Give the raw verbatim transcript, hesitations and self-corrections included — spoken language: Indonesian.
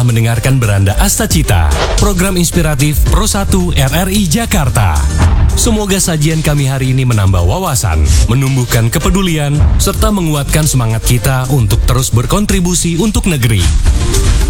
Mendengarkan Beranda Astacita, program inspiratif Pro satu R R I Jakarta. Semoga sajian kami hari ini menambah wawasan, menumbuhkan kepedulian, serta menguatkan semangat kita untuk terus berkontribusi untuk negeri.